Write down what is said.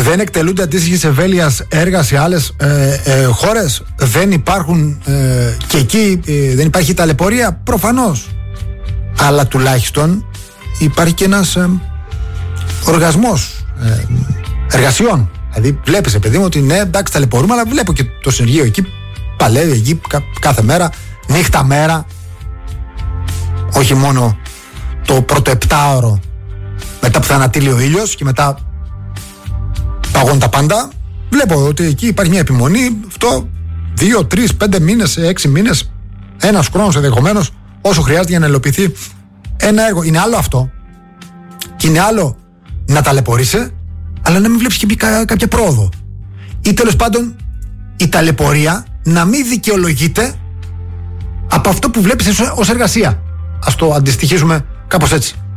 Δεν εκτελούνται αντίστοιχης ευέλειας έργα σε άλλες χώρες? Δεν υπάρχουν και εκεί δεν υπάρχει ταλαιπωρία? Προφανώς. Αλλά τουλάχιστον υπάρχει και ένας οργασμός εργασιών. Δηλαδή βλέπεις, παιδί μου, ότι ναι, εντάξει, ταλαιπωρούμε, αλλά βλέπω και το συνεργείο εκεί παλεύει εκεί κάθε μέρα, νύχτα μέρα. Όχι μόνο το πρώτο 7ωρο μετά που θα ανατείλει ο ήλιος και μετά παγώνουν τα πάντα. Βλέπω ότι εκεί υπάρχει μια επιμονή. Αυτό 2, 3, 5 μήνες, 6 μήνες, ένας χρόνος ενδεχομένως, όσο χρειάζεται για να υλοποιηθεί ένα έργο. Είναι άλλο αυτό. Και είναι άλλο να ταλαιπωρείσαι, αλλά να μην βλέπεις και κάποια πρόοδο. Ή τέλος πάντων η ταλαιπωρία να μην δικαιολογείται από αυτό που βλέπεις ως εργασία. Ας το αντιστοιχίσουμε κάπως έτσι.